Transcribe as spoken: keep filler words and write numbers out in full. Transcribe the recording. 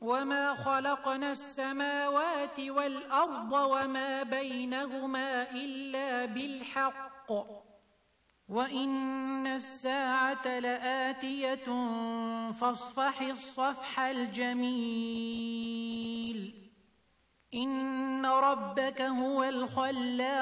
وما خلقنا السماوات والأرض وما بينهما إلا بالحق وإن الساعة لآتية فاصفح الصفح الجميل إن ربك هو الخلاق